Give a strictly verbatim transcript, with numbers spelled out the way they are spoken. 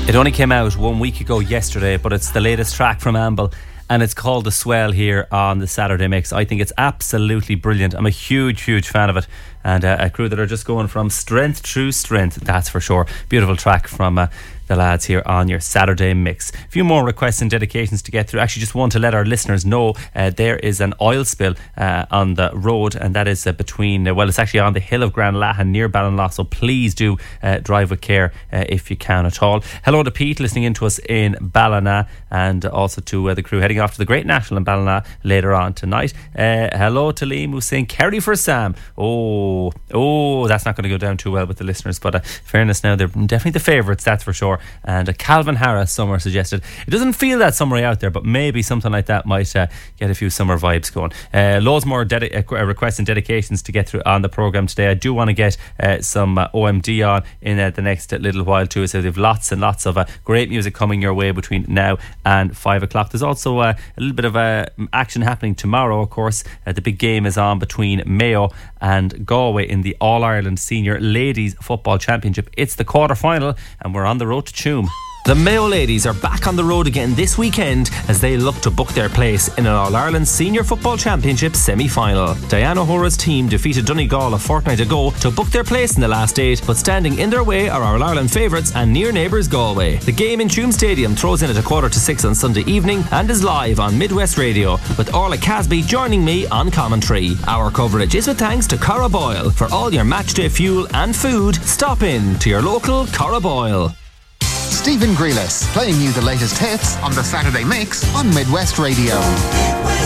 It only came out one week ago yesterday, but it's the latest track from Amble, and it's called The Swell here on the Saturday Mix. I think it's absolutely brilliant. I'm a huge, huge fan of it, and uh, a crew that are just going from strength to strength, that's for sure. Beautiful track from uh, the lads here on your Saturday Mix. A few more requests and dedications to get through. Actually, just want to let our listeners know uh, there is an oil spill uh, on the road, and that is uh, between, uh, well, it's actually on the hill of Grand Lahan near Ballinlough, so please do uh, drive with care uh, if you can at all. Hello to Pete listening in to us in Ballina, and also to uh, the crew heading off to the Great National in Ballina later on tonight. Uh, hello to Liam, who's saying Kerry for Sam. Oh, oh, that's not going to go down too well with the listeners, but uh, fairness now, they're definitely the favourites, that's for sure. And uh, Calvin Harris, summer suggested. It doesn't feel that summery out there, but maybe something like that might uh, get a few summer vibes going. Uh, loads more dedi- uh, requests and dedications to get through on the programme today. I do want to get uh, some uh, O M D on in uh, the next uh, little while too, so they've lots and lots of uh, great music coming your way between now and five o'clock. There's also uh, a little bit of uh, action happening tomorrow, of course. Uh, the big game is on between Mayo and Galway in the All-Ireland Senior Ladies Football Championship. It's the quarter-final, and we're on the road to Tuam. The Mayo ladies are back on the road again this weekend as they look to book their place in an All-Ireland Senior Football Championship semi-final. Diana Hora's team defeated Donegal a fortnight ago to book their place in the last eight, but standing in their way are our All-Ireland favourites and near neighbours Galway. The game in Tuam Stadium throws in at a quarter to six on Sunday evening and is live on Midwest Radio, with Orla Casby joining me on commentary. Our coverage is with thanks to Cara Boyle. For all your matchday fuel and food, stop in to your local Cara Boyle. Stephen Grealis, playing you the latest hits on the Saturday Mix on Midwest Radio.